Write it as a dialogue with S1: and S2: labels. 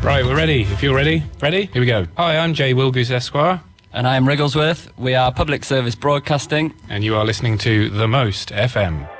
S1: Right, we're ready. If you're ready, ready? Here we go. Hi, I'm Jay Wilgoose Esquire.
S2: And I'm Wrigglesworth. We are Public Service Broadcasting.
S1: And you are listening to The Most FM.